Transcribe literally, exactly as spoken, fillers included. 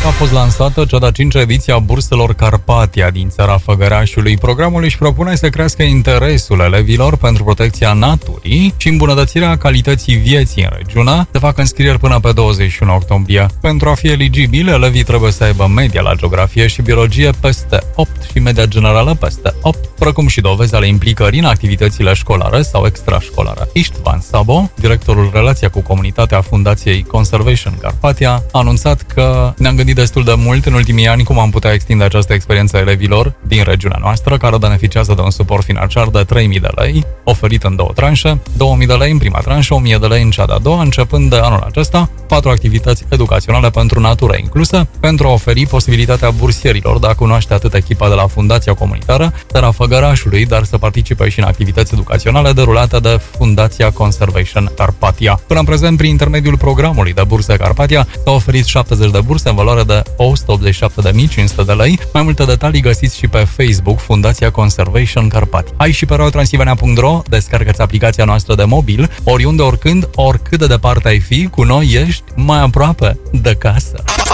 că a fost lansată cea de-a cincea ediție a burselor Carpatia din țara Făgărașului. Programul își propune să crească interesul elevilor pentru protecția naturii și îmbunătățirea calității vieții în regiune. Se fac înscrieri până pe douăzeci și unu octombrie. Pentru a fi eligibili, elevii trebuie să aibă media la geografie și biologie peste opt și media generală peste opt, precum și dovezi ale implicării în activitățile școlare sau extrașcolare. Istvan Sabo, directorul relația cu comunitatea Fundației Conservation Carpatia, a anunțat că ne-am gândit destul de mult în ultimii ani cum am putea extinde această experiență a elevilor din regiunea noastră, care beneficiază de un suport financiar de trei mii de lei, oferit în două tranșe, două mii de lei în prima tranșă, o mie de lei în cea de-a doua, începând de anul acesta, patru activități educaționale pentru natură inclusă, pentru a oferi posibilitatea bursierilor de a cunoaște atât echipa de la Fundația Comunitară, Țara Făgărașului, dar să participe și în activități educaționale derulate de Fundația Conservation Carpatia. Până în prezent, prin intermediul programului de burse Carpatia, s-au oferit șaptezeci de burse în valoare de o sută optzeci și șapte de mii cinci sute de lei. Mai multe detalii găsiți și pe Facebook Fundația Conservation Carpatia. Ai și pe radio transilvania punct ro, descarcă-ți aplicația noastră de mobil, oriunde, oricând, oricât de departe ai fi, cu noi ești mai aproape de casă.